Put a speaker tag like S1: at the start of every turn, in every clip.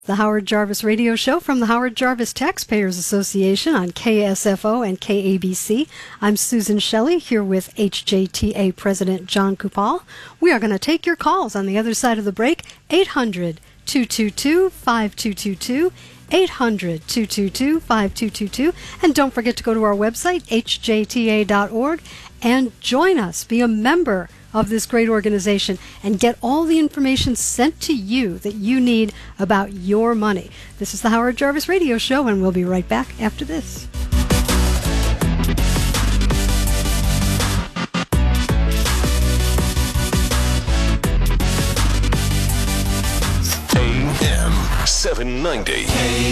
S1: The Howard Jarvis Radio Show from the Howard Jarvis Taxpayers Association on KSFO and KABC. I'm Susan Shelley here with HJTA President John Kupal. We are going to take your calls on the other side of the break. 800-222-5222. 800-222-5222. And don't forget to go to our website, hjta.org, and join us. Be a member of this great organization and get all the information sent to you that you need about your money. This is the Howard Jarvis Radio Show, and we'll be right back after this.
S2: AM 790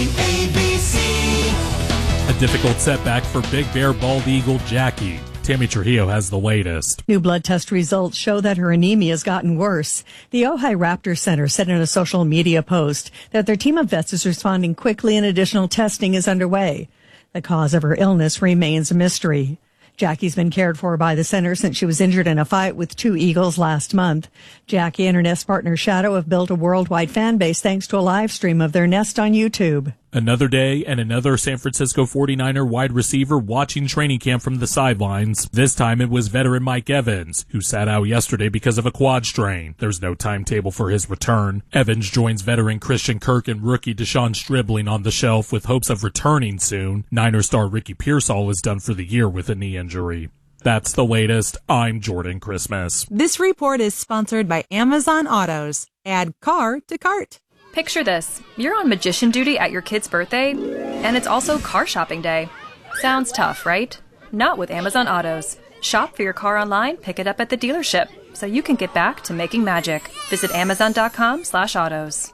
S2: KABC.
S3: A difficult setback for Big Bear bald eagle Jackie. Tammy Trujillo has the latest.
S4: New blood test results show that her anemia has gotten worse. The Ojai Raptor Center said in a social media post that their team of vets is responding quickly and additional testing is underway. The cause of her illness remains a mystery. Jackie's been cared for by the center since she was injured in a fight with two eagles last month. Jackie and her nest partner Shadow have built a worldwide fan base thanks to a live stream of their nest on YouTube.
S3: Another day and another San Francisco 49er wide receiver watching training camp from the sidelines. This time it was veteran Mike Evans, who sat out yesterday because of a quad strain. There's no timetable for his return. Evans joins veteran Christian Kirk and rookie Deshaun Stribling on the shelf with hopes of returning soon. Niner star Ricky Pearsall is done for the year with a knee injury. That's the latest. I'm Jordan Christmas.
S5: This report is sponsored by Amazon Autos. Add car to cart.
S6: Picture this. You're on magician duty at your kid's birthday, and it's also car shopping day. Sounds tough, right? Not with Amazon Autos. Shop for your car online, pick it up at the dealership, so you can get back to making magic. Visit Amazon.com/autos.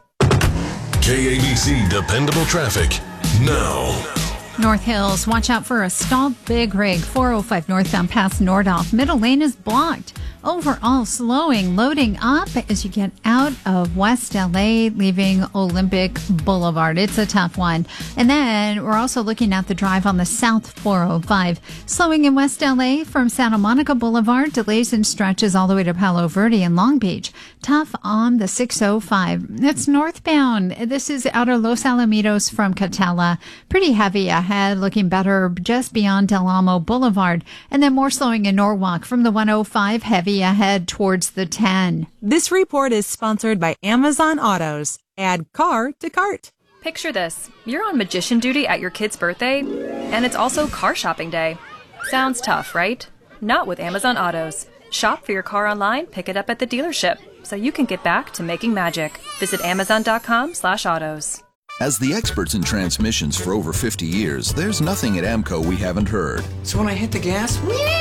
S2: KABC Dependable Traffic now.
S7: North Hills, watch out for a stalled big rig. 405 northbound past Nordhoff. Middle lane is blocked. Overall slowing, loading up as you get out of West LA, leaving Olympic Boulevard. It's a tough one. And then we're also looking at the drive on the South 405. Slowing in West LA from Santa Monica Boulevard, delays and stretches all the way to Palo Verde and Long Beach. Tough on the 605. It's northbound. This is outer Los Alamitos from Catella. Pretty heavy ahead, looking better just beyond Del Amo Boulevard. And then more slowing in Norwalk from the 105, heavy ahead towards the 10.
S5: This report is sponsored by Amazon Autos. Add car to cart.
S6: Picture this. You're on magician duty at your kid's birthday, and it's also car shopping day. Sounds tough, right? Not with Amazon Autos. Shop for your car online, pick it up at the dealership, so you can get back to making magic. Visit Amazon.com/autos.
S8: As the experts in transmissions for over 50 years, there's nothing at AMCO we haven't heard.
S9: So when I hit the gas,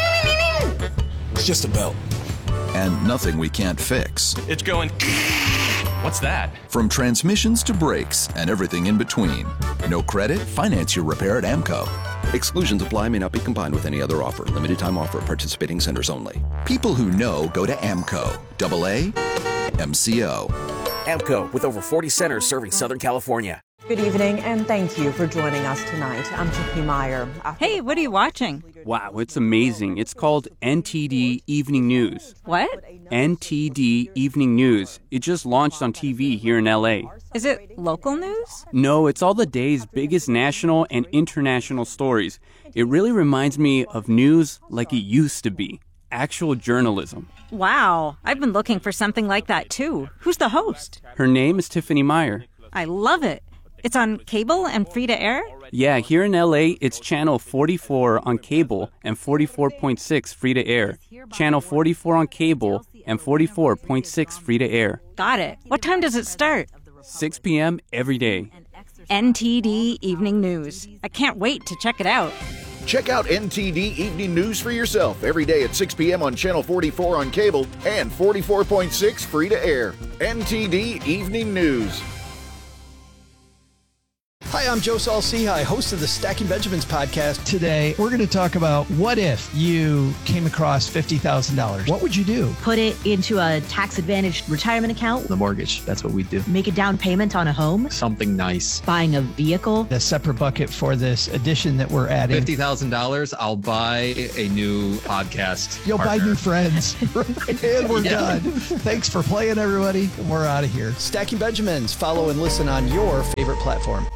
S9: it's just a belt.
S8: And nothing we can't fix.
S9: It's going... What's that?
S8: From transmissions to brakes and everything in between. No credit? Finance your repair at AMCO.
S10: Exclusions apply, may not be combined with any other offer. Limited time offer. Participating centers only.
S8: People who know go to AMCO. AA MCO.
S11: AMCO, with over 40 centers serving Southern California.
S12: Good evening, and thank you for joining us tonight. I'm Tiffany Meyer.
S5: Hey, what are you watching?
S13: Wow, it's amazing. It's called NTD Evening News.
S5: What?
S13: NTD Evening News. It just launched on TV here in LA.
S5: Is it local news?
S13: No, it's all the day's biggest national and international stories. It really reminds me of news like it used to be. Actual journalism.
S5: Wow, I've been looking for something like that too. Who's the host?
S13: Her name is Tiffany Meyer.
S5: I love it. It's on cable and free to air?
S13: Yeah, here in LA, it's channel 44 on cable and 44.6 free to air. Channel 44 on cable and 44.6 free to air.
S5: Got it. What time does it start?
S13: 6 p.m. every day.
S5: NTD Evening News. I can't wait to check it out.
S14: Check out NTD Evening News for yourself every day at 6 p.m. on Channel 44 on cable and 44.6 free to air. NTD Evening News.
S15: Hi, Hi, I'm Joe Saul-Sehy, host of the Stacking Benjamins podcast.
S16: Today, we're going to talk about what if you came across $50,000? What would you do?
S17: Put it into a tax-advantaged retirement account.
S16: The mortgage, that's what we do.
S17: Make a down payment on a home.
S16: Something nice.
S17: Buying a vehicle.
S16: A separate bucket for this addition that we're adding.
S18: $50,000, I'll buy a new podcast.
S16: You'll
S18: partner.
S16: buy new friends. And we're done. Thanks for playing, everybody. And we're out of here.
S15: Stacking Benjamins. Follow and listen on your favorite platform.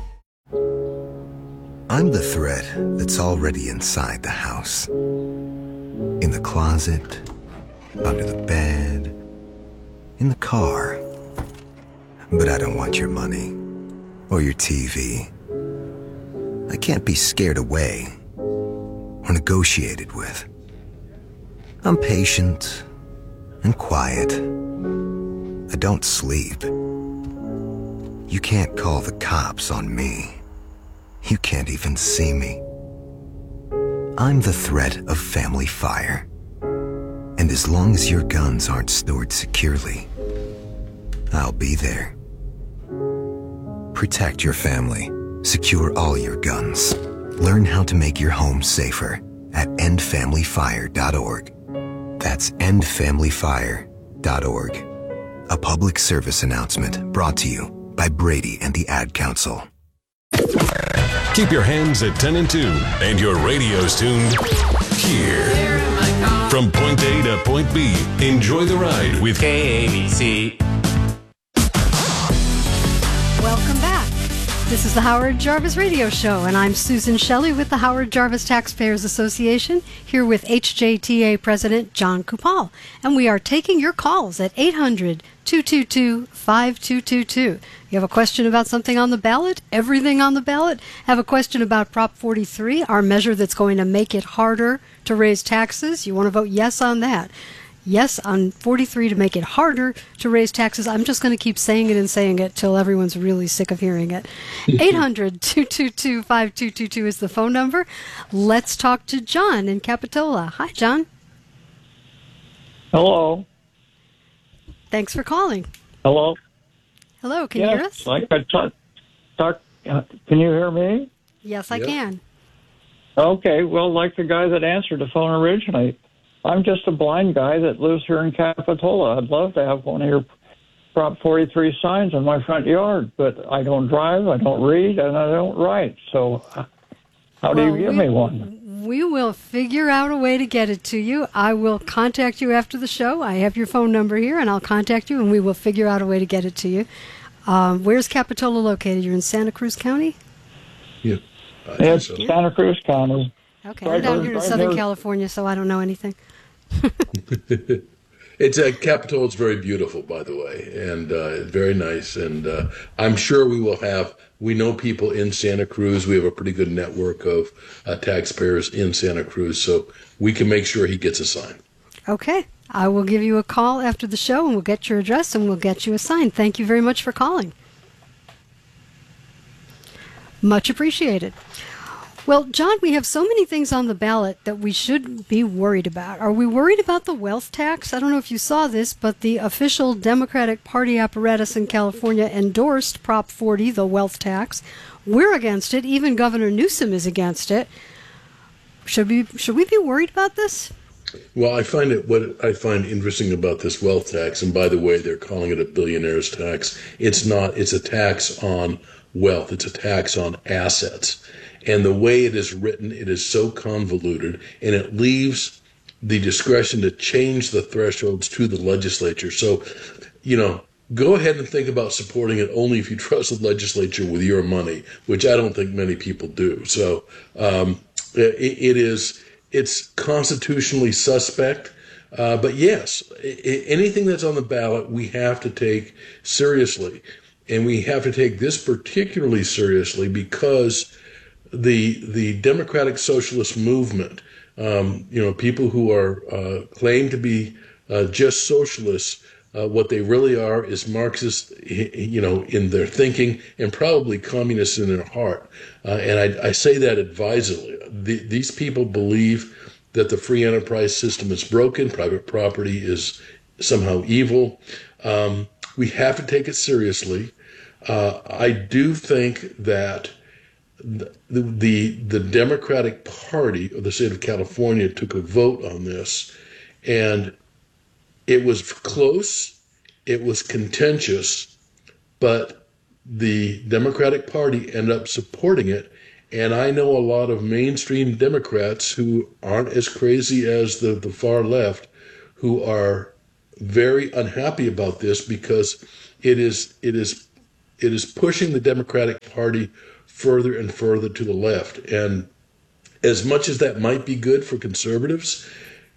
S19: I'm the thread that's already inside the house. In the closet, under the bed, in the car. But I don't want your money or your TV. I can't be scared away or negotiated with. I'm patient and quiet. I don't sleep. You can't call the cops on me. You can't even see me. I'm the threat of family fire. And as long as your guns aren't stored securely, I'll be there. Protect your family. Secure all your guns. Learn how to make your home safer at endfamilyfire.org. That's endfamilyfire.org. A public service announcement brought to you by Brady and the Ad Council.
S2: Keep your hands at 10 and 2 and your radios tuned here. From point A to point B, enjoy the ride with KABC.
S1: Welcome back. This is the Howard Jarvis Radio Show, and I'm Susan Shelley with the Howard Jarvis Taxpayers Association, here with HJTA President John Kupal. And we are taking your calls at 800-222-5222. You have a question about something on the ballot, everything on the ballot? Have a question about Prop 43, our measure that's going to make it harder to raise taxes? You want to vote yes on that. Yes on 43 to make it harder to raise taxes. I'm just going to keep saying it till everyone's really sick of hearing it. 800-222-5222 is the phone number. Let's talk to John in Capitola. Hi, John.
S20: Hello.
S1: Thanks for calling.
S20: Hello.
S1: Hello, can you hear us?
S20: I could talk. Can you hear me?
S1: Yes, I can.
S20: Okay, well, like the guy that answered the phone originally, I'm just a blind guy that lives here in Capitola. I'd love to have one of your Prop 43 signs in my front yard, but I don't drive, I don't read, and I don't write. So how do you give me one?
S1: We will figure out a way to get it to you. I will contact you after the show. I have your phone number here, and I'll contact you, and we will figure out a way to get it to you. Where's Capitola located? You're in Santa Cruz County?
S20: Yeah. It's Santa Cruz County.
S1: Okay, I'm down here in Southern California, so I don't know anything.
S21: It's Capitola's very beautiful, by the way, and very nice. And I'm sure we know people in Santa Cruz. We have a pretty good network of taxpayers in Santa Cruz, so we can make sure he gets a sign.
S1: Okay. I will give you a call after the show, and we'll get your address, and we'll get you a sign. Thank you very much for calling. Much appreciated. Well, John, we have so many things on the ballot that we should be worried about. Are we worried about the wealth tax? I don't know if you saw this, but the official Democratic Party apparatus in California endorsed Prop 40, the wealth tax. We're against it. Even Governor Newsom is against it. Should we be worried about this?
S21: Well, what I find interesting about this wealth tax, and by the way, they're calling it a billionaire's tax. It's not. It's a tax on wealth. It's a tax on assets. And the way it is written, it is so convoluted, and it leaves the discretion to change the thresholds to the legislature. So, go ahead and think about supporting it only if you trust the legislature with your money, which I don't think many people do. So it's constitutionally suspect. But yes, anything that's on the ballot, we have to take seriously. And we have to take this particularly seriously because the democratic socialist movement, people who are claim to be just socialists, what they really are is Marxist, in their thinking, and probably communists in their heart. And I say that advisedly. These people believe that the free enterprise system is broken, private property is somehow evil. We have to take it seriously. I do think that the Democratic Party of the state of California took a vote on this, and it was close, it was contentious, but the Democratic Party ended up supporting it. And I know a lot of mainstream Democrats who aren't as crazy as the far left, who are very unhappy about this because it is pushing the Democratic Party further and further to the left. And as much as that might be good for conservatives,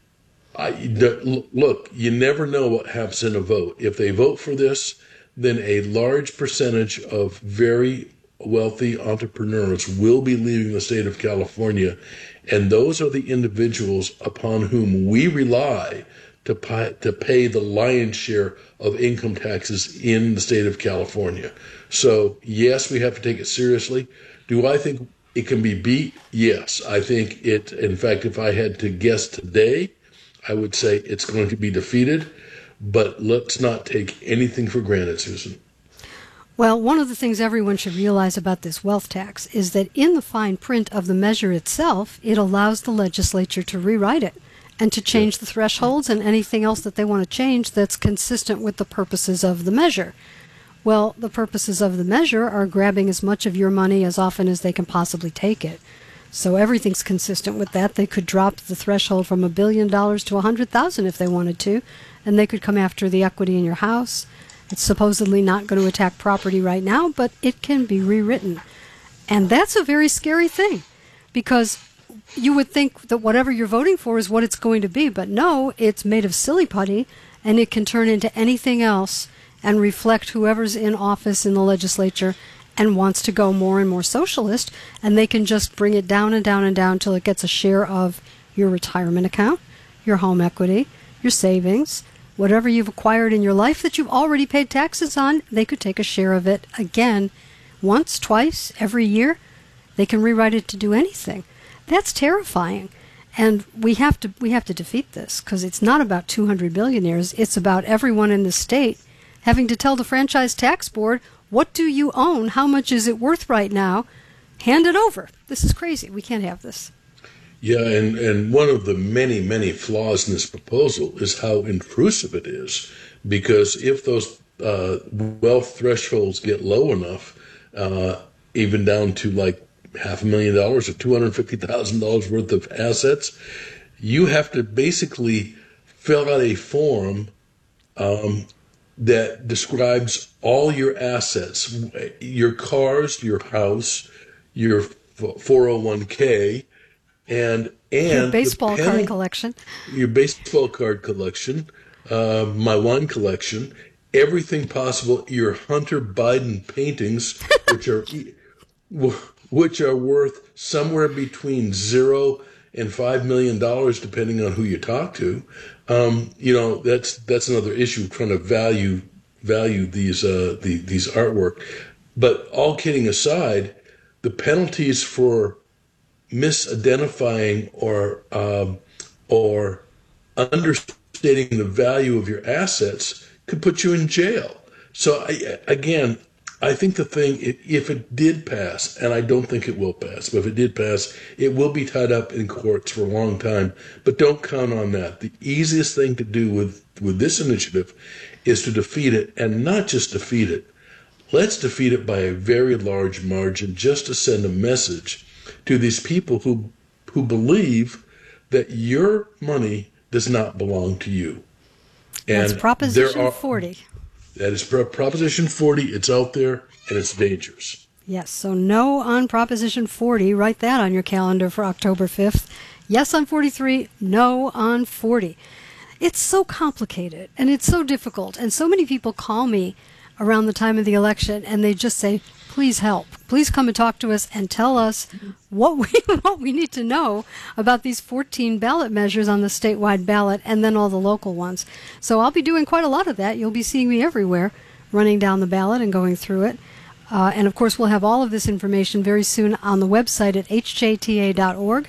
S21: look, you never know what happens in a vote. If they vote for this, then a large percentage of very wealthy entrepreneurs will be leaving the state of California, and those are the individuals upon whom we rely to pay the lion's share of income taxes in the state of California. So, yes, we have to take it seriously. Do I think it can be beat? Yes. I think it, in fact, if I had to guess today, I would say it's going to be defeated, but let's not take anything for granted, Susan.
S1: Well, one of the things everyone should realize about this wealth tax is that in the fine print of the measure itself, it allows the legislature to rewrite it and to change the thresholds and anything else that they want to change that's consistent with the purposes of the measure. Well, the purposes of the measure are grabbing as much of your money as often as they can possibly take it. So everything's consistent with that. They could drop the threshold from $1 billion to $100,000 if they wanted to, and they could come after the equity in your house. It's supposedly not going to attack property right now, but it can be rewritten. And that's a very scary thing, because you would think that whatever you're voting for is what it's going to be. But no, it's made of silly putty, and it can turn into anything else and reflect whoever's in office in the legislature and wants to go more and more socialist, and they can just bring it down and down and down till it gets a share of your retirement account, your home equity, your savings, whatever you've acquired in your life that you've already paid taxes on. They could take a share of it again, once, twice, every year. They can rewrite it to do anything. That's terrifying. And we have to defeat this, because it's not about 200 billionaires. It's about everyone in the state having to tell the Franchise Tax Board, what do you own? How much is it worth right now? Hand it over. This is crazy. We can't have this.
S21: Yeah, and one of the many, many flaws in this proposal is how intrusive it is, because if those wealth thresholds get low enough, even down to like $500,000 or $250,000 worth of assets, you have to basically fill out a form that describes all your assets, your cars, your house, your 401k, and
S1: your baseball card collection,
S21: my wine collection, everything possible, your Hunter Biden paintings, which are worth somewhere between $0 and $5 million, depending on who you talk to. That's another issue, trying to value these artwork. But all kidding aside, the penalties for misidentifying or understating the value of your assets could put you in jail. So I think the thing, if it did pass, and I don't think it will pass, but if it did pass, it will be tied up in courts for a long time. But don't count on that. The easiest thing to do with this initiative is to defeat it, and not just defeat it. Let's defeat it by a very large margin, just to send a message to these people who believe that your money does not belong to you. And
S1: that's Proposition 40.
S21: That is Proposition 40. It's out there, and it's dangerous.
S1: Yes, so no on Proposition 40. Write that on your calendar for October 5th. Yes on 43, no on 40. It's so complicated, and it's so difficult, and so many people call me around the time of the election, and they just say, please help. Please come and talk to us and tell us what we need to know about these 14 ballot measures on the statewide ballot and then all the local ones. So I'll be doing quite a lot of that. You'll be seeing me everywhere, running down the ballot and going through it. And, of course, we'll have all of this information very soon on the website at hjta.org.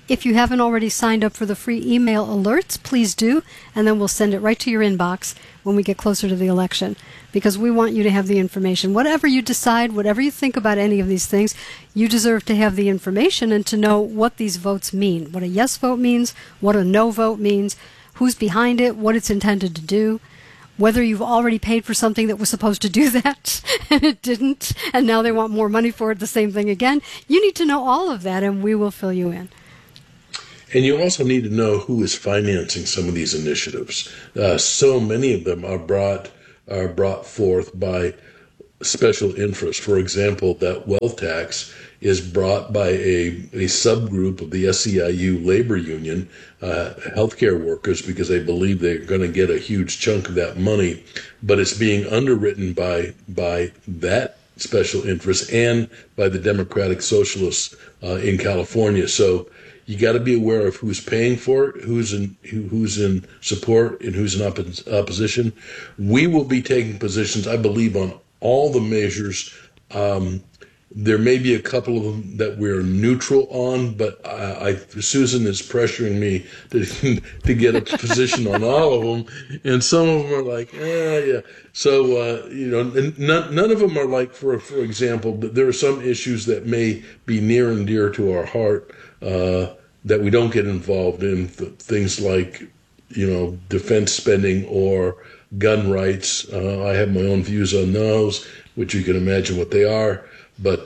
S1: If you haven't already signed up for the free email alerts, please do, and then we'll send it right to your inbox when we get closer to the election, because we want you to have the information. Whatever you decide, whatever you think about any of these things, you deserve to have the information and to know what these votes mean, what a yes vote means, what a no vote means, who's behind it, what it's intended to do, whether you've already paid for something that was supposed to do that and it didn't, and now they want more money for it, the same thing again. You need to know all of that, and we will fill you in.
S21: And you also need to know who is financing some of these initiatives. So many of them are brought forth by special interest. For example, that wealth tax is brought by a subgroup of the SEIU labor union, healthcare workers, because they believe they're going to get a huge chunk of that money. But it's being underwritten by that special interest and by the Democratic Socialists in California. So you got to be aware of who's paying for it, who's in support, and who's in opposition. We will be taking positions, I believe, on all the measures. There may be a couple of them that we're neutral on, but Susan is pressuring me to get a position on all of them, and some of them are like, yeah. So none of them are like, for example, there are some issues that may be near and dear to our heart that we don't get involved in, things like defense spending or gun rights. I have my own views on those, which you can imagine what they are. But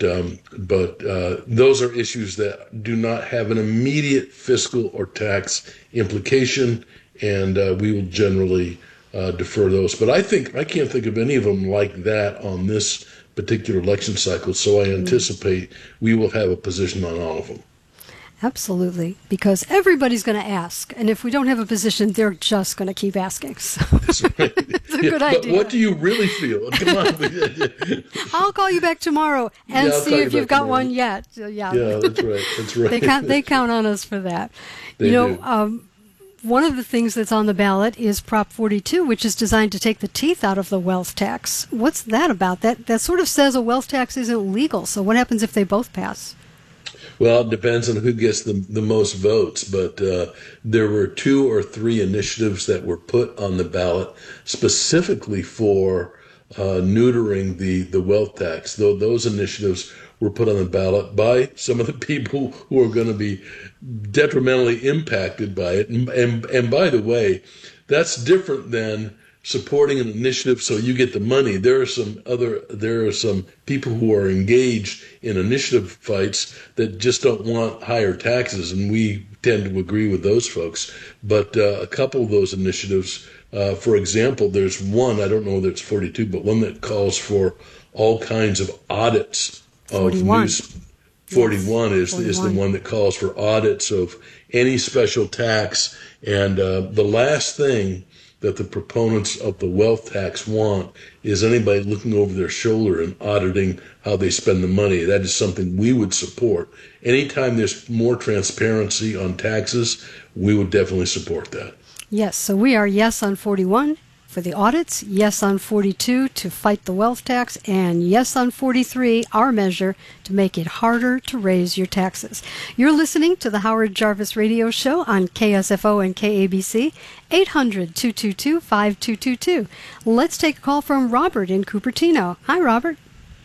S21: those are issues that do not have an immediate fiscal or tax implication, and we will generally defer those. But I can't think of any of them like that on this particular election cycle, so I anticipate we will have a position on all of them.
S1: Absolutely, because everybody's going to ask, and if we don't have a position, they're just going to keep asking. So
S21: that's right.
S1: It's a good idea.
S21: But what do you really feel? Come on.
S1: I'll call you back tomorrow and see if you've got one yet.
S21: Yeah, that's right. That's right.
S1: They count on us for that.
S21: They do.
S1: One of the things that's on the ballot is Prop 42, which is designed to take the teeth out of the wealth tax. What's that about? That sort of says a wealth tax isn't legal. So what happens if they both pass?
S21: Well, it depends on who gets the most votes, but there were 2 or 3 initiatives that were put on the ballot specifically for neutering the wealth tax. Though those initiatives were put on the ballot by some of the people who are going to be detrimentally impacted by it. And by the way, that's different than supporting an initiative so you get the money. There are some people who are engaged in initiative fights that just don't want higher taxes, and we tend to agree with those folks. But a couple of those initiatives, for example, there's one, I don't know whether it's 42, but one that calls for all kinds of audits of
S1: 41.
S21: news. 41 is the one that calls for audits of any special tax. And the last thing that the proponents of the wealth tax want is anybody looking over their shoulder and auditing how they spend the money. That is something we would support. Anytime there's more transparency on taxes, we would definitely support that.
S1: Yes, so we are yes on 41 for the audits, yes on 42 to fight the wealth tax, and yes on 43, our measure to make it harder to raise your taxes. You're listening to the Howard Jarvis Radio Show on KSFO and KABC, 800-222-5222. Let's take a call from Robert in Cupertino. Hi, Robert.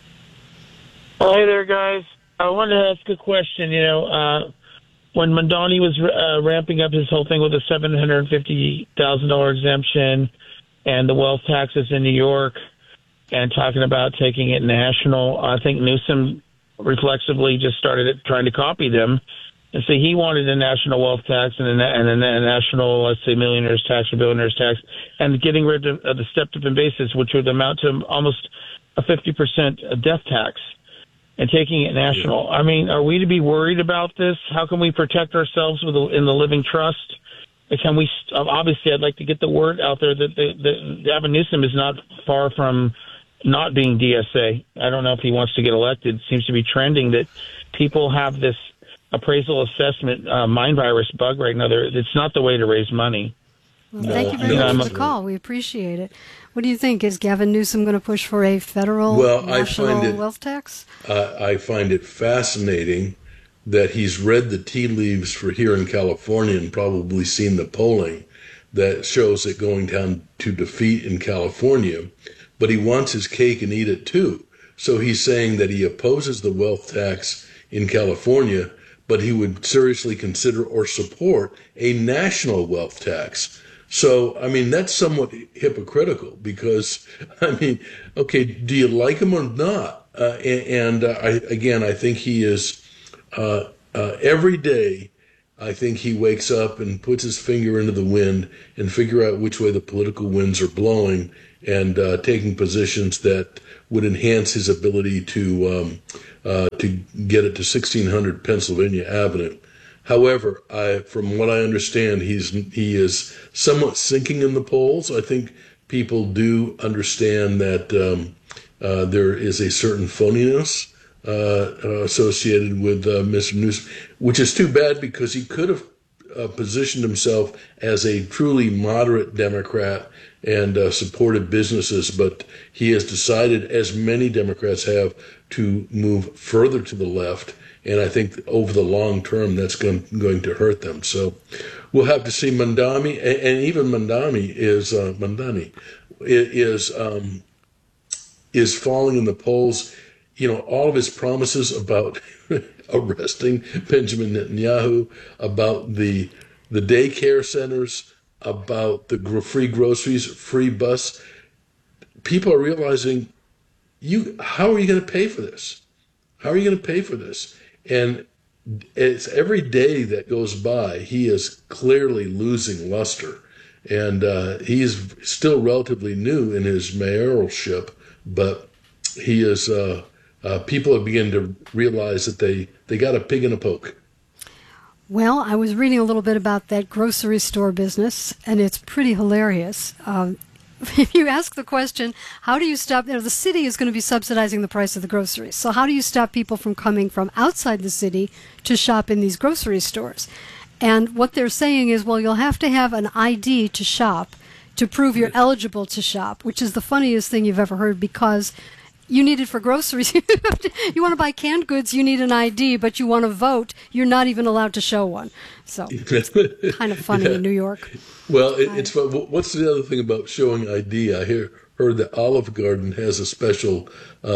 S4: Hi there, guys. I wanted to ask a question. When Mondani was ramping up his whole thing with the $750,000 exemption and the wealth taxes in New York and talking about taking it national, I think Newsom reflexively just started trying to copy them. And so he wanted a national wealth tax and a national, let's say, millionaires tax or billionaires tax, and getting rid of the stepped-up basis, which would amount to almost a 50% death tax, and taking it national. I mean, are we to be worried about this? How can we protect ourselves in the living trust? Can we? Obviously, I'd like to get the word out there that Gavin Newsom is not far from not being DSA. I don't know if he wants to get elected. It seems to be trending that people have this appraisal assessment mind virus bug right now. It's not the way to raise money.
S1: Well, thank you very much for the call. We appreciate it. What do you think? Is Gavin Newsom going to push for a federal national wealth tax?
S21: I find it fascinating that he's read the tea leaves for here in California and probably seen the polling that shows it going down to defeat in California, but he wants his cake and eat it too. So he's saying that he opposes the wealth tax in California, but he would seriously consider or support a national wealth tax. So, I mean, that's somewhat hypocritical because, I mean, okay, do you like him or not? I think he is, every day, I think he wakes up and puts his finger into the wind and figure out which way the political winds are blowing and taking positions that would enhance his ability to get it to 1600 Pennsylvania Avenue. However, from what I understand, he is somewhat sinking in the polls. I think people do understand that there is a certain phoniness associated with Mr. Newsom, which is too bad because he could have positioned himself as a truly moderate Democrat and supported businesses, but he has decided, as many Democrats have, to move further to the left. And I think over the long term, that's going to hurt them. So we'll have to see. Mamdani, and even Mamdani is falling in the polls. You know, all of his promises about arresting Benjamin Netanyahu, about the daycare centers, about the free groceries, free bus. People are realizing, how are you going to pay for this? How are you going to pay for this? And it's every day that goes by, he is clearly losing luster. And he is still relatively new in his mayoralship, but he is. People have begun to realize that they got a pig in a poke.
S1: Well, I was reading a little bit about that grocery store business, and it's pretty hilarious. If you ask the question, how do you stop, the city is going to be subsidizing the price of the groceries. So how do you stop people from coming from outside the city to shop in these grocery stores? And what they're saying is, well, you'll have to have an ID to shop to prove you're eligible to shop, which is the funniest thing you've ever heard because you need it for groceries. You want to buy canned goods, you need an ID, but you want to vote, you're not even allowed to show one. So it's kind of funny in New York.
S21: Well, it's fun. What's the other thing about showing ID? I heard that Olive Garden has a special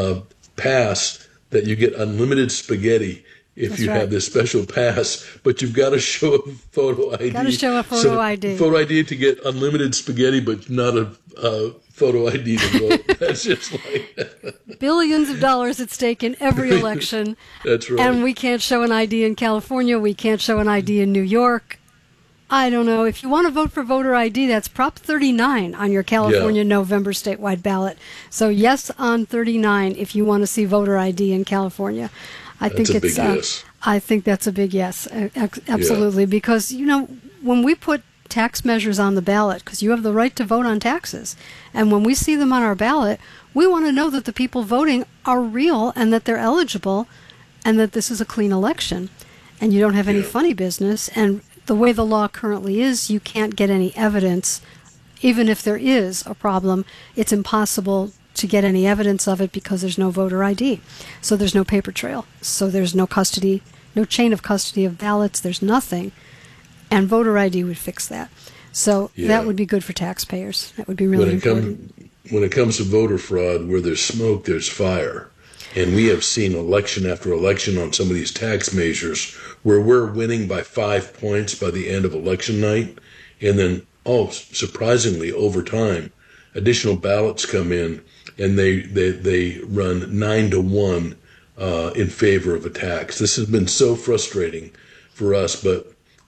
S21: pass that you get unlimited spaghetti if you have this special pass, but you've got to show a photo ID.
S1: Got to show a photo ID.
S21: Photo ID to get unlimited spaghetti, but not a photo ID to vote. That's just like
S1: billions of dollars at stake in every election.
S21: That's right.
S1: And we can't show an ID in California. We can't show an ID in New York. I don't know. If you want to vote for voter ID, that's Prop 39 on your California November statewide ballot. So yes on 39 if you want to see voter ID in California. I think it's a big yes. I think that's a big yes, absolutely, because when we put tax measures on the ballot, because you have the right to vote on taxes, and when we see them on our ballot, we want to know that the people voting are real and that they're eligible, and that this is a clean election, and you don't have any funny business. And the way the law currently is, you can't get any evidence, even if there is a problem. It's impossible to get any evidence of it because there's no voter ID. So there's no paper trail. So there's no custody, no chain of custody of ballots. There's nothing. And voter ID would fix that. So that would be good for taxpayers. That would be really important.
S21: When it comes to voter fraud, where there's smoke, there's fire. And we have seen election after election on some of these tax measures where we're winning by 5 points by the end of election night. And then, surprisingly, over time, additional ballots come in and they run 9-1 in favor of a tax. This has been so frustrating for us, but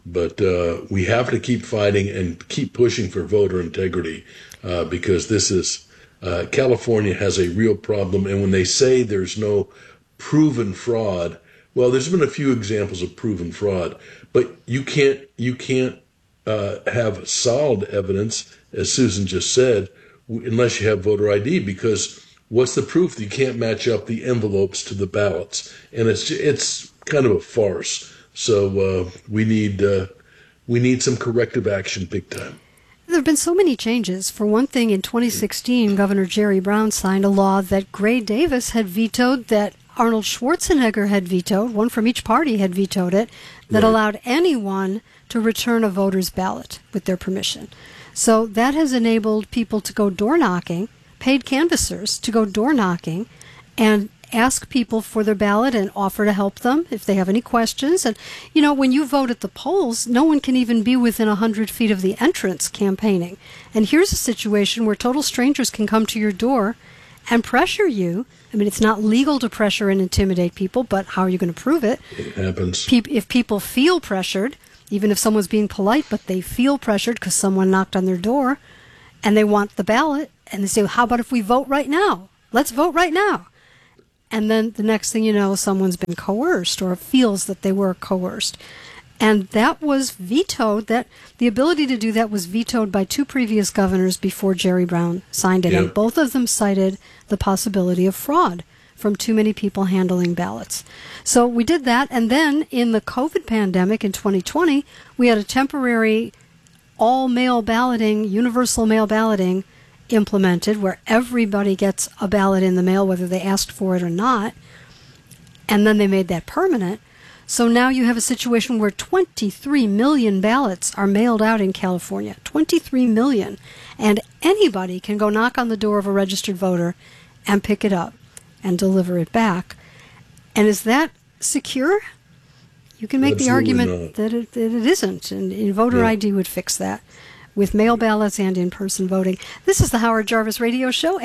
S21: we have to keep fighting and keep pushing for voter integrity because this is California has a real problem. And when they say there's no proven fraud, well, there's been a few examples of proven fraud, but you can't have solid evidence, as Susan just said, unless you have voter ID, because what's the proof that you can't match up the envelopes to the ballots? And it's kind of a farce. So we need some corrective action big time.
S1: There have been so many changes. For one thing, in 2016, Governor Jerry Brown signed a law that Gray Davis had vetoed that Arnold Schwarzenegger had vetoed, one from each party had vetoed it, that allowed anyone to return a voter's ballot with their permission. So that has enabled people to go door knocking, paid canvassers to go door knocking and ask people for their ballot and offer to help them if they have any questions. And, you know, when you vote at the polls, no one can even be within 100 feet of the entrance campaigning. And here's a situation where total strangers can come to your door and pressure you. I mean, it's not legal to pressure and intimidate people, but how are you going to prove it?
S21: It happens.
S1: If people feel pressured, even if someone's being polite, but they feel pressured because someone knocked on their door and they want the ballot, and they say, how about if we vote right now? Let's vote right now. And then the next thing you know, someone's been coerced or feels that they were coerced. And that was vetoed. That the ability to do that was vetoed by 2 previous governors before Jerry Brown signed it.
S21: Yep.
S1: And both of them cited the possibility of fraud from too many people handling ballots. So we did that. And then in the COVID pandemic in 2020, we had a temporary all-mail balloting, universal mail balloting implemented where everybody gets a ballot in the mail whether they asked for it or not. And then they made that permanent. So now you have a situation where 23 million ballots are mailed out in California. 23 million. And anybody can go knock on the door of a registered voter and pick it up and deliver it back. And is that secure? You can make
S21: Absolutely
S1: the argument
S21: not.
S1: that it isn't. And voter ID would fix that with mail ballots and in-person voting. This is the Howard Jarvis Radio Show,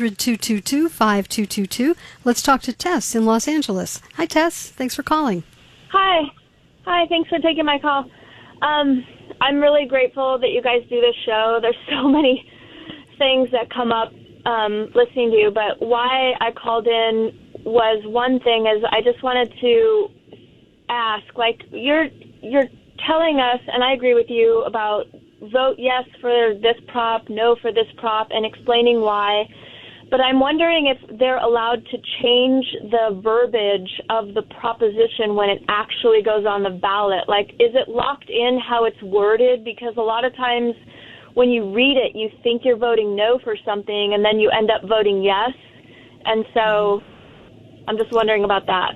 S1: 800-222-5222. Let's talk to Tess in Los Angeles. Hi, Tess. Thanks for calling.
S3: Hi, thanks for taking my call. I'm really grateful that you guys do this show. There's so many things that come up listening to you, but why I called in was one thing is I just wanted to ask, like, you're telling us, and I agree with you, about vote yes for this prop, no for this prop, and explaining why. But I'm wondering if they're allowed to change the verbiage of the proposition when it actually goes on the ballot. Like, is it locked in how it's worded? Because a lot of times when you read it, you think you're voting no for something, and then you end up voting yes. And so I'm just wondering about that.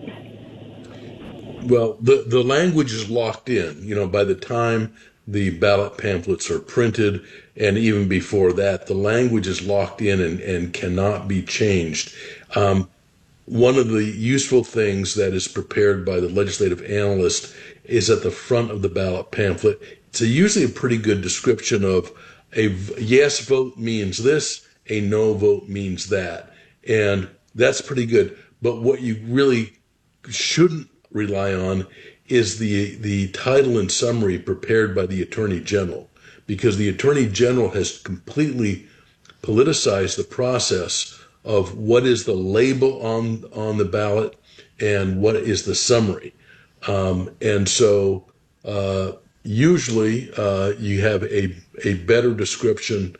S21: Well, the language is locked in, you know, by the time the ballot pamphlets are printed, and even before that, the language is locked in and cannot be changed. One of the useful things that is prepared by the legislative analyst is at the front of the ballot pamphlet. It's usually a pretty good description of a yes vote means this, a no vote means that. And that's pretty good. But what you really shouldn't rely on is the title and summary prepared by the Attorney General, because the Attorney General has completely politicized the process of what is the label on the ballot and what is the summary. And so usually you have a better description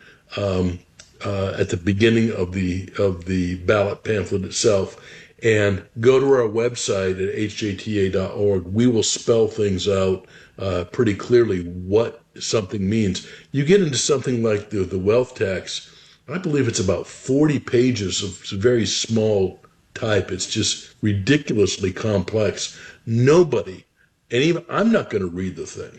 S21: at the beginning of the ballot pamphlet itself. And go to our website at hjta.org. We will spell things out pretty clearly what something means. You get into something like the wealth tax, I believe it's about 40 pages of very small type. It's just ridiculously complex. Nobody, and even I'm not going to read the thing.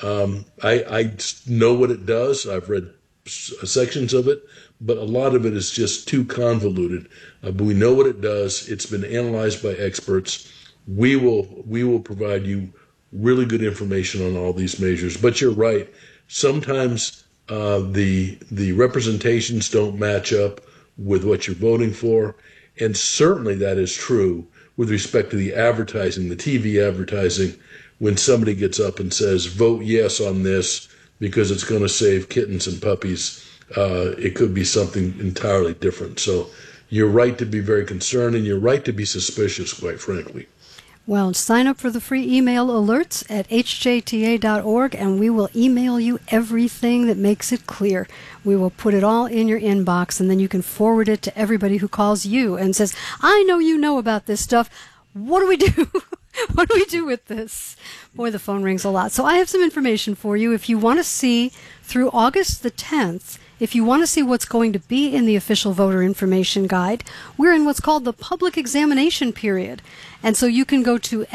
S21: I know what it does. I've read sections of it, but a lot of it is just too convoluted. But we know what it does. It's been analyzed by experts. We will provide you really good information on all these measures. But you're right. Sometimes the representations don't match up with what you're voting for, and certainly that is true with respect to the advertising, the TV advertising. When somebody gets up and says, "Vote yes on this because it's going to save kittens and puppies," it could be something entirely different. So you're right to be very concerned, and you're right to be suspicious, quite frankly.
S1: Well, sign up for the free email alerts at hjta.org, and we will email you everything that makes it clear. We will put it all in your inbox, and then you can forward it to everybody who calls you and says, "I know you know about this stuff. What do we do?" What do we do with this? Boy, the phone rings a lot. So I have some information for you. If you want to see through August the 10th if you want to see what's going to be in the official voter information guide, we're in what's called the public examination period. And so you can go to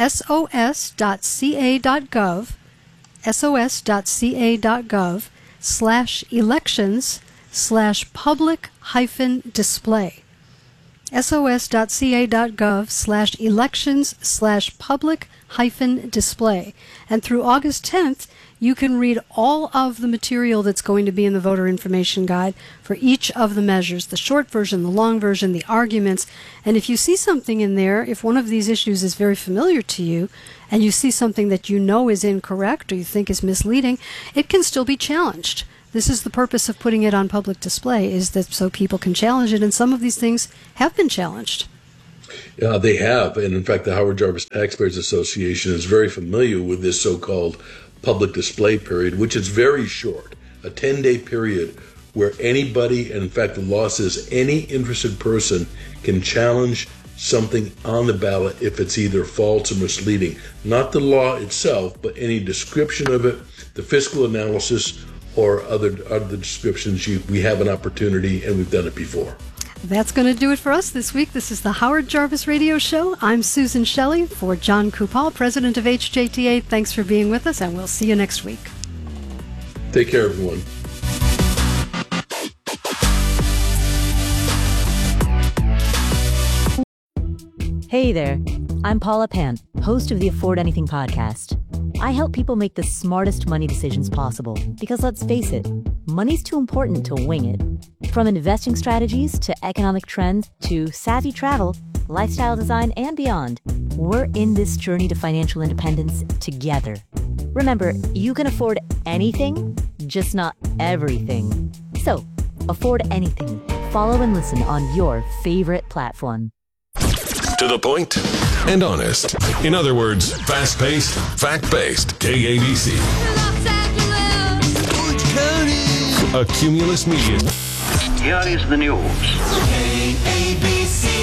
S1: sos.ca.gov/elections/public-display. sos.ca.gov/elections/public-display. And through August 10th, you can read all of the material that's going to be in the voter information guide for each of the measures, the short version, the long version, the arguments. And if you see something in there, if one of these issues is very familiar to you, and you see something that you know is incorrect or you think is misleading, it can still be challenged. This is the purpose of putting it on public display, is that so people can challenge it, and some of these things have been challenged.
S21: Yeah, they have. And in fact, the Howard Jarvis Taxpayers Association is very familiar with this so-called public display period, which is very short, a 10-day period where anybody, and in fact the law says any interested person, can challenge something on the ballot if it's either false or misleading. Not the law itself, but any description of it, the fiscal analysis, or other descriptions. We have an opportunity, and we've done it before.
S1: That's going to do it for us this week. This is the Howard Jarvis Radio Show. I'm Susan Shelley for John Kupal, president of HJTA. Thanks for being with us, and we'll see you next week.
S21: Take care, everyone.
S17: Hey there, I'm Paula Pan, host of the Afford Anything podcast. I help people make the smartest money decisions possible because, let's face it, money's too important to wing it. From investing strategies to economic trends to savvy travel, lifestyle design, and beyond, we're in this journey to financial independence together. Remember, you can afford anything, just not everything. So, afford anything. Follow and listen on your favorite platform.
S2: To the point and honest. In other words, fast-paced, fact-based. KABC. A Cumulus Media.
S7: Here is the news. KABC.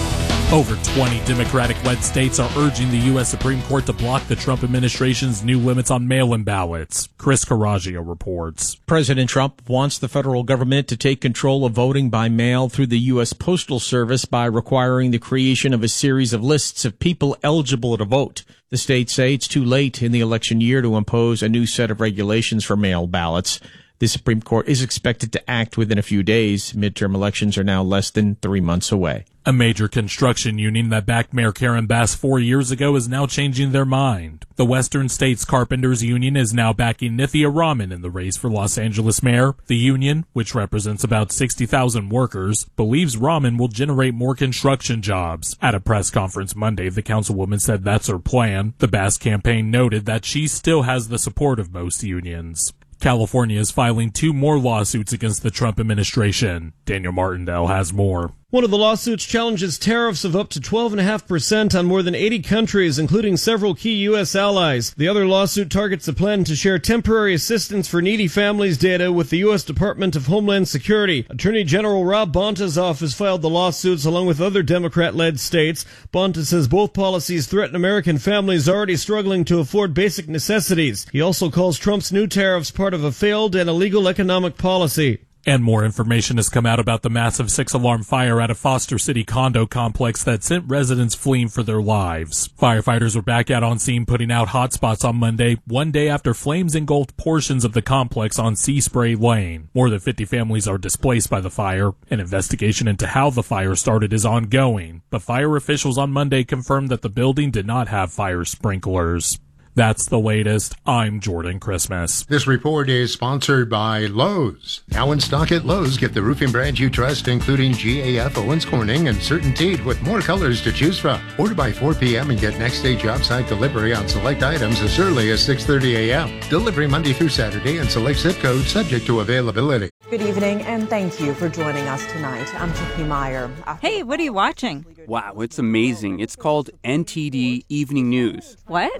S22: Over 20 Democratic-led states are urging the U.S. Supreme Court to block the Trump administration's new limits on mail-in ballots. Chris Carraggio reports.
S23: President Trump wants the federal government to take control of voting by mail through the U.S. Postal Service by requiring the creation of a series of lists of people eligible to vote. The states say it's too late in the election year to impose a new set of regulations for mail ballots. The Supreme Court is expected to act within a few days. Midterm elections are now less than 3 months away.
S22: A major construction union that backed Mayor Karen Bass 4 years ago is now changing their mind. The Western States Carpenters Union is now backing Nithya Raman in the race for Los Angeles mayor. The union, which represents about 60,000 workers, believes Raman will generate more construction jobs. At a press conference Monday, the councilwoman said that's her plan. The Bass campaign noted that she still has the support of most unions. California is filing 2 more lawsuits against the Trump administration. Daniel Martindale has more.
S24: One of the lawsuits challenges tariffs of up to 12.5% on more than 80 countries, including several key U.S. allies. The other lawsuit targets a plan to share temporary assistance for needy families data with the U.S. Department of Homeland Security. Attorney General Rob Bonta's office filed the lawsuits along with other Democrat-led states. Bonta says both policies threaten American families already struggling to afford basic necessities. He also calls Trump's new tariffs part of a failed and illegal economic policy.
S22: And more information has come out about the massive 6-alarm fire at a Foster City condo complex that sent residents fleeing for their lives. Firefighters were back out on scene putting out hotspots on Monday, one day after flames engulfed portions of the complex on Sea Spray Lane. More than 50 families are displaced by the fire. An investigation into how the fire started is ongoing, but fire officials on Monday confirmed that the building did not have fire sprinklers. That's the latest. I'm Jordan Christmas.
S25: This report is sponsored by Lowe's. Now in stock at Lowe's, get the roofing brand you trust, including GAF, Owens Corning, and CertainTeed, with more colors to choose from. Order by 4 p.m. and get next day job site delivery on select items as early as 6:30 a.m. Delivery Monday through Saturday and select zip codes subject to availability.
S12: Good evening, and thank you for joining us tonight. I'm Tiffany Meyer.
S26: Hey, what are you watching?
S13: Wow, it's amazing. It's called NTD Evening News.
S26: What?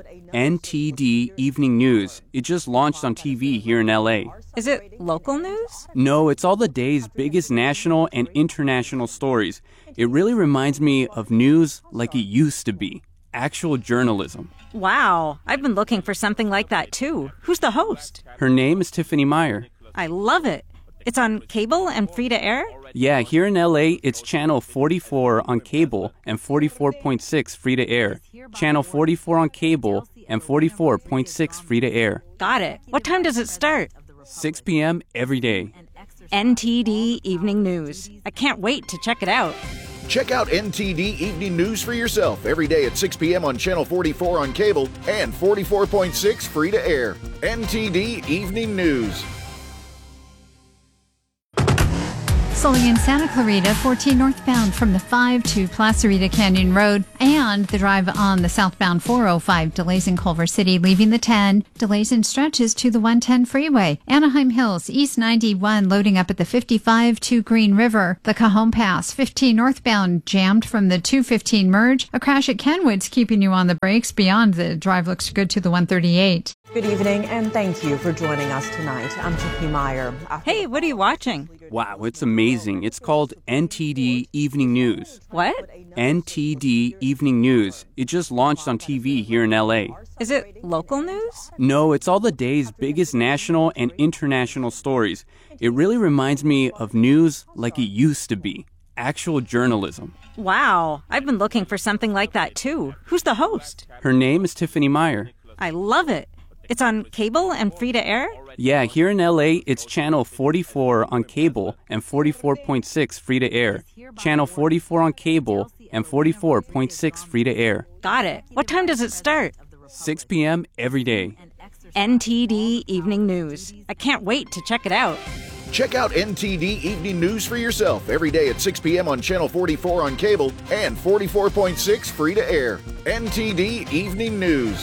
S13: NTD Evening News. It just launched on TV here in L.A.
S26: Is it local news?
S13: No, it's all the day's biggest national and international stories. It really reminds me of news like it used to be. Actual journalism.
S26: Wow, I've been looking for something like that too. Who's the host?
S13: Her name is Tiffany Meyer.
S26: I love it. It's on cable and free to air?
S13: Yeah, here in LA, it's channel 44 on cable and 44.6 free to air. Channel 44 on cable and 44.6 free to air.
S26: Got it. What time does it start?
S13: 6 p.m. every day.
S26: NTD Evening News. I can't wait to check it out.
S14: Check out NTD Evening News for yourself every day at 6 p.m. on Channel 44 on cable and 44.6 free to air. NTD Evening News.
S5: Sully in Santa Clarita, 14 northbound from the 5 to Placerita Canyon Road, and the drive on the southbound 405. Delays in Culver City, leaving the 10. Delays in stretches to the 110 freeway. Anaheim Hills, East 91, loading up at the 55 to Green River. The Cajon Pass, 15 northbound, jammed from the 215 merge. A crash at Kenwood's keeping you on the brakes. Beyond, the drive looks good to the 138.
S12: Good evening, and thank you for joining us tonight. I'm Tiffany Meyer.
S26: Hey, what are you watching?
S13: Wow, it's amazing. It's called NTD Evening News.
S26: What?
S13: NTD Evening News. It just launched on TV here in LA.
S26: Is it local news?
S13: No, it's all the day's biggest national and international stories. It really reminds me of news like it used to be. Actual journalism.
S26: Wow, I've been looking for something like that too. Who's the host?
S13: Her name is Tiffany Meyer.
S26: I love it. It's on cable and free to air?
S13: Yeah, here in LA, it's channel 44 on cable and 44.6 free to air. Channel 44 on cable and 44.6 free to air.
S26: Got it. What time does it start?
S13: 6 p.m. every day.
S26: NTD Evening News. I can't wait to check it out.
S14: Check out NTD Evening News for yourself every day at 6 p.m. on Channel 44 on cable and 44.6 free to air. NTD Evening News.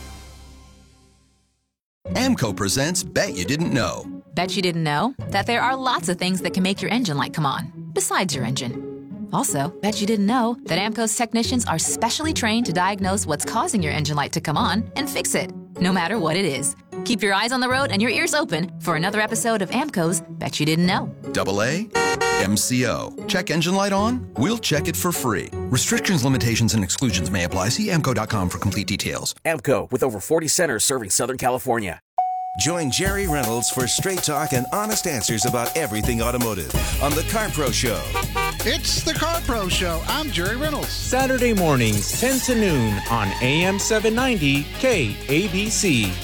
S6: AMCO presents Bet You Didn't Know.
S8: Bet you didn't know that there are lots of things that can make your engine light come on, besides your engine. Also, bet you didn't know that AMCO's technicians are specially trained to diagnose what's causing your engine light to come on and fix it, no matter what it is. Keep your eyes on the road and your ears open for another episode of AMCO's Bet You Didn't Know.
S6: AA, MCO. Check engine light on? We'll check it for free. Restrictions, limitations, and exclusions may apply. See AMCO.com for complete details.
S9: AMCO, with over 40 centers serving Southern California.
S10: Join Jerry Reynolds for straight talk and honest answers about everything automotive on The Car Pro Show.
S11: It's The Car Pro Show. I'm Jerry Reynolds.
S27: Saturday mornings, 10 to noon on AM 790 KABC.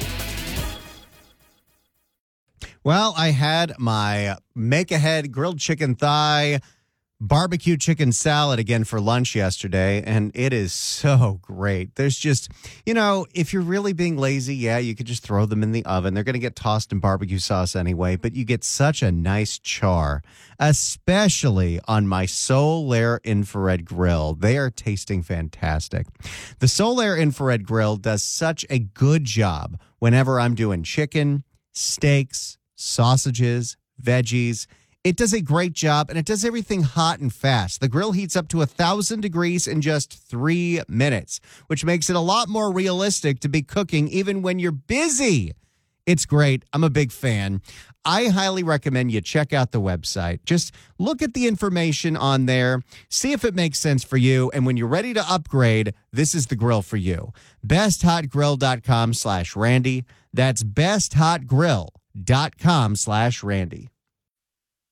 S28: Well, I had my make-ahead grilled chicken thigh barbecue chicken salad again for lunch yesterday, and it is so great. There's just, if you're really being lazy, yeah, you could just throw them in the oven. They're going to get tossed in barbecue sauce anyway, but you get such a nice char, especially on my Solaire infrared grill. They are tasting fantastic. The Solaire infrared grill does such a good job whenever I'm doing chicken, steaks, sausages, veggies. It does a great job, and it does everything hot and fast. The grill heats up to 1,000 degrees in just 3 minutes, which makes it a lot more realistic to be cooking even when you're busy. It's great. I'm a big fan. I highly recommend you check out the website. Just look at the information on there, see if it makes sense for you, and when you're ready to upgrade, this is the grill for you. BestHotGrill.com/Randy. That's BestHotGrill.com/Randy.